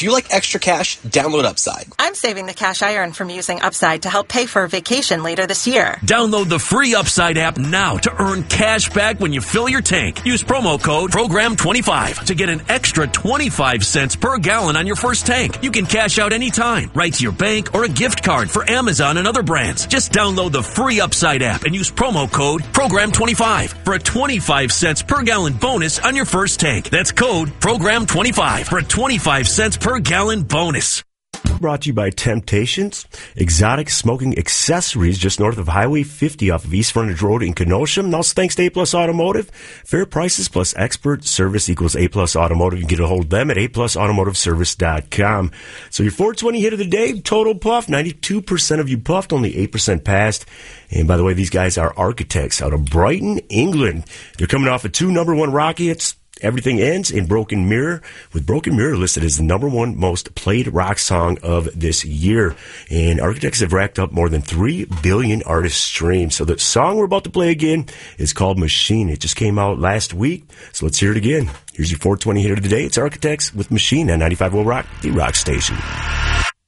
If you like extra cash, download Upside. I'm saving the cash I earn from using Upside to help pay for a vacation later this year. Download the free Upside app now to earn cash back when you fill your tank. Use promo code PROGRAM25 to get an extra 25 cents per gallon on your first tank. You can cash out anytime, right to your bank or a gift card for Amazon and other brands. Just download the free Upside app and use promo code PROGRAM25 for a 25 cents per gallon bonus on your first tank. That's code PROGRAM25 for a 25 cents per gallon bonus. Brought to you by Temptations, exotic smoking accessories just north of Highway 50 off of East Frontage Road in Kenosha. And also thanks to A-Plus Automotive. Fair prices plus expert service equals A-Plus Automotive. You can get a hold of them at aplusautomotiveservice.com. So your 420 hit of the day, total puff, 92% of you puffed, only 8% passed. And by the way, these guys are Architects out of Brighton, England. They're coming off of 2 number 1 rock hits. Everything Ends in Broken Mirror, with Broken Mirror listed as the number 1 most played rock song of this year. And Architects have racked up more than 3 billion artist streams. So the song we're about to play again is called Machine. It just came out last week, so let's hear it again. Here's your 420 hit of the day. It's Architects with Machine on 95 Will Rock, the rock station.